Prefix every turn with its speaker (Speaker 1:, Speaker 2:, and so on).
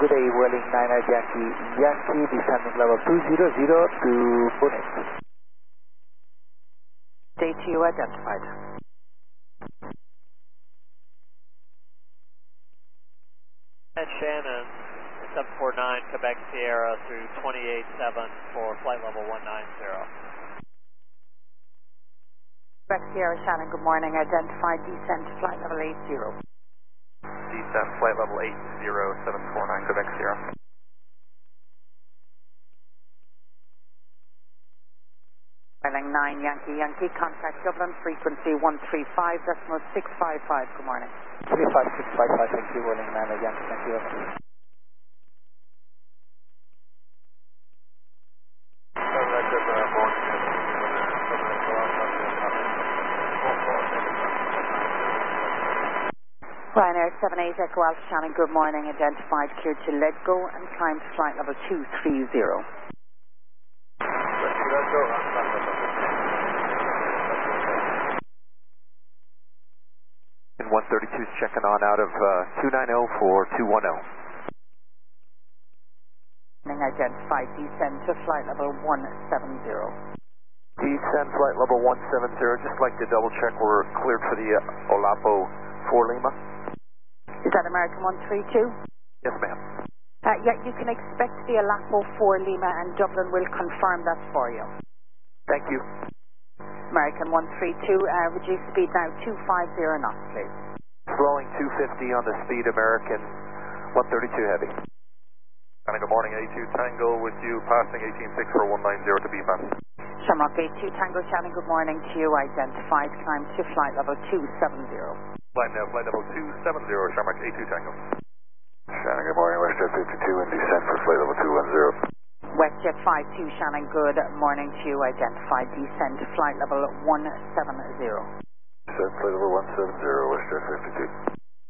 Speaker 1: good day, Welling 98 Yankee, descending level 200 to Pune.
Speaker 2: Day 2 identified.
Speaker 3: And Shannon, 749 Quebec Sierra through 287 for flight level 190.
Speaker 2: Quebec Sierra, Shannon, good morning. Identified descent flight level 80.
Speaker 4: Descent flight level 80, 749 Quebec Sierra.
Speaker 2: Welling 9 Yankee, contact Dublin, frequency 135.655, good morning.
Speaker 1: 35655, thank you, Welling 9 Yankee, thank you.
Speaker 2: Ryanair 78 Echo Alpha, Shannon, good morning. Identified, cleared to let go and climb to flight level 230.
Speaker 4: And 132 is checking on out of 290 for 210.
Speaker 2: Identified, descend to flight level 170.
Speaker 4: Descend flight level 170, just like to double check we're cleared for the Olapo 4 Lima.
Speaker 2: Is that American 132?
Speaker 4: Yes, ma'am.
Speaker 2: Yeah, you can expect the Alapo 4 Lima and Dublin will confirm that for you.
Speaker 4: Thank you.
Speaker 2: American 132, reduce speed now 250 knots, please.
Speaker 4: Slowing 250 on the speed, American 132 heavy. Good morning, A2 Tango with you, passing 186 for 190 to BMAS.
Speaker 2: Shamrock A2 Tango, Shannon, good morning to you. Identified, climb to flight level 270.
Speaker 4: Climb now, flight level 270, Shamrock A2 Tango.
Speaker 5: Shannon, good morning, WestJet 52 and descent for flight level 210.
Speaker 2: WestJet 52, Shannon, good morning to you. Identified, descent flight level 170.
Speaker 5: Descent flight level 170, WestJet 52.